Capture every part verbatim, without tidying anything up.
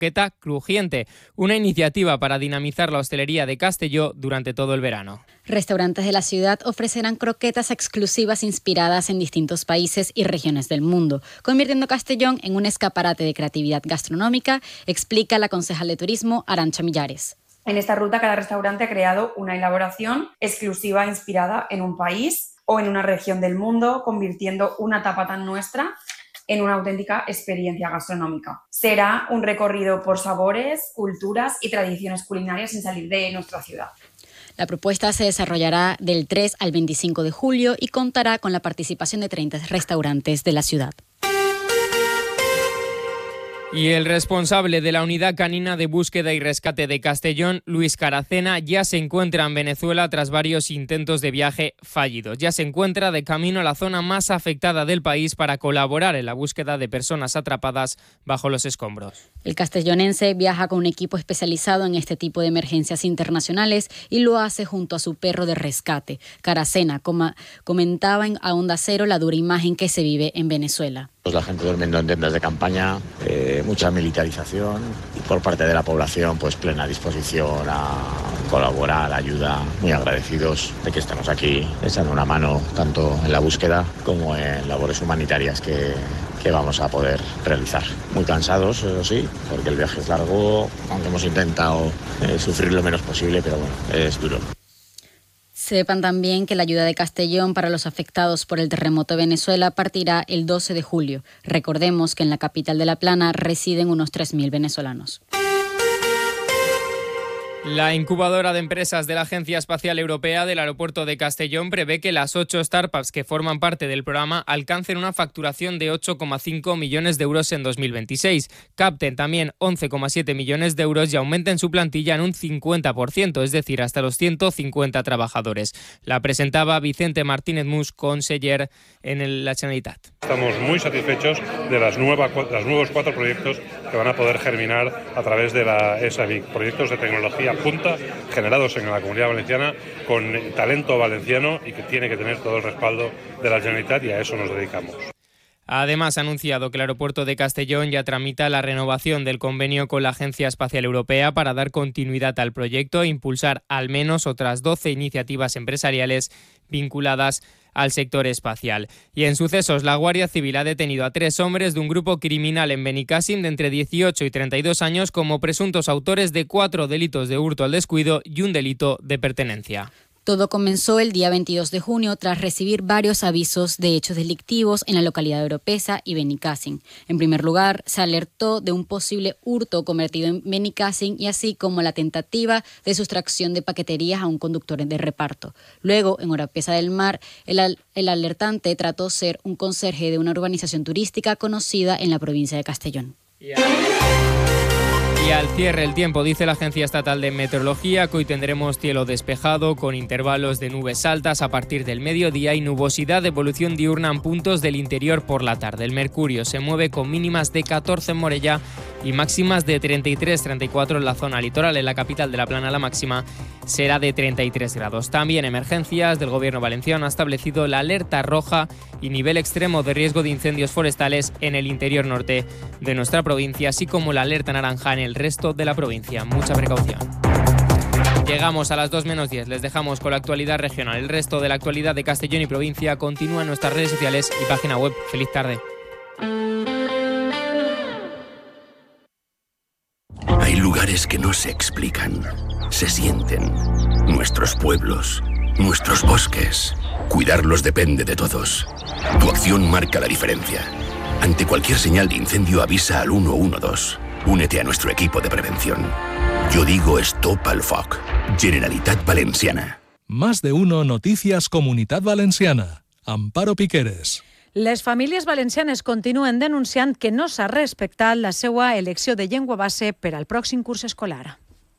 croqueta crujiente, una iniciativa para dinamizar la hostelería de Castelló durante todo el verano. Restaurantes de la ciudad ofrecerán croquetas exclusivas inspiradas en distintos países y regiones del mundo, convirtiendo Castellón en un escaparate de creatividad gastronómica, explica la concejal de turismo Arantxa Millares. En esta ruta cada restaurante ha creado una elaboración exclusiva inspirada en un país o en una región del mundo, convirtiendo una tapa tan nuestra en una auténtica experiencia gastronómica. Será un recorrido por sabores, culturas y tradiciones culinarias sin salir de nuestra ciudad. La propuesta se desarrollará del tres al veinticinco de julio y contará con la participación de treinta restaurantes de la ciudad. Y el responsable de la Unidad Canina de Búsqueda y Rescate de Castellón, Luis Caracena, ya se encuentra en Venezuela tras varios intentos de viaje fallidos. Ya se encuentra de camino a la zona más afectada del país para colaborar en la búsqueda de personas atrapadas bajo los escombros. El castellonense viaja con un equipo especializado en este tipo de emergencias internacionales y lo hace junto a su perro de rescate. Caracena com- comentaba en a Onda Cero la dura imagen que se vive en Venezuela. Pues la gente durmiendo en tiendas de campaña, eh, mucha militarización y por parte de la población pues plena disposición a colaborar, ayuda, muy agradecidos de que estemos aquí echando una mano tanto en la búsqueda como en labores humanitarias que, que vamos a poder realizar. Muy cansados, eso sí, porque el viaje es largo, aunque hemos intentado eh, sufrir lo menos posible, pero bueno, es duro. Sepan también que la ayuda de Castellón para los afectados por el terremoto de Venezuela partirá el doce de julio. Recordemos que en la capital de La Plana residen unos tres mil venezolanos. La incubadora de empresas de la Agencia Espacial Europea del Aeropuerto de Castellón prevé que las ocho startups que forman parte del programa alcancen una facturación de ocho coma cinco millones de euros en dos mil veintiséis, capten también once coma siete millones de euros y aumenten su plantilla en un cincuenta por ciento, es decir, hasta los ciento cincuenta trabajadores. La presentaba Vicente Martínez Mus, conseller en el, la Generalitat. Estamos muy satisfechos de las nuevas, los nuevos cuatro proyectos que van a poder germinar a través de la E S A B I C, proyectos de tecnología punta generados en la Comunidad Valenciana con talento valenciano y que tiene que tener todo el respaldo de la Generalitat, y a eso nos dedicamos. Además, ha anunciado que el aeropuerto de Castellón ya tramita la renovación del convenio con la Agencia Espacial Europea para dar continuidad al proyecto e impulsar al menos otras doce iniciativas empresariales vinculadas al sector espacial. Y en sucesos, la Guardia Civil ha detenido a tres hombres de un grupo criminal en Benicàssim de entre dieciocho y treinta y dos años como presuntos autores de cuatro delitos de hurto al descuido y un delito de pertenencia. Todo comenzó el día veintidós de junio tras recibir varios avisos de hechos delictivos en la localidad de Oropesa y Benicàssim. En primer lugar, se alertó de un posible hurto cometido en Benicàssim y así como la tentativa de sustracción de paqueterías a un conductor de reparto. Luego, en Oropesa del Mar, el, al- el alertante trató ser un conserje de una urbanización turística conocida en la provincia de Castellón. Yeah. Y al cierre el tiempo, dice la Agencia Estatal de Meteorología que hoy tendremos cielo despejado con intervalos de nubes altas a partir del mediodía y nubosidad de evolución diurna en puntos del interior por la tarde. El mercurio se mueve con mínimas de catorce en Morella y máximas de treinta y tres a treinta y cuatro en la zona litoral. En la capital de La Plana la máxima será de treinta y tres grados. También emergencias del Gobierno valenciano ha establecido la alerta roja y nivel extremo de riesgo de incendios forestales en el interior norte de nuestra provincia, así como la alerta naranja en el resto de la provincia. Mucha precaución. Llegamos a las dos menos diez. Les dejamos con la actualidad regional. El resto de la actualidad de Castellón y provincia continúa en nuestras redes sociales y página web. Feliz tarde. Hay lugares que no se explican, se sienten. Nuestros pueblos, nuestros bosques. Cuidarlos depende de todos. Tu acción marca la diferencia. Ante cualquier señal de incendio avisa al uno uno dos. Únete a nuestro equipo de prevención. Yo digo Stop al Foc. Generalitat Valenciana. Más de uno Noticias Comunitat Valenciana. Amparo Piqueres. Les famílies valencianes continuen denunciant que no s'ha respectat la seva elecció de llengua base per al pròxim curs escolar.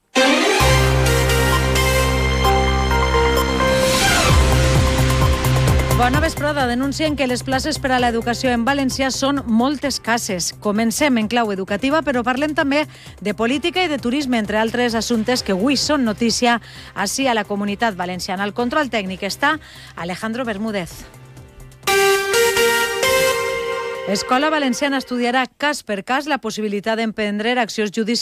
Bona vesprada. Denuncien que les places per a l'educació en valencià són molt escasses. Comencem en clau educativa, però parlem també de política i de turisme, entre altres assumptes que avui són notícia ací a la Comunitat Valenciana. Al control tècnic està Alejandro Bermúdez. Escola Valenciana estudiarà cas per cas la possibilitat d'emprendre accions judicials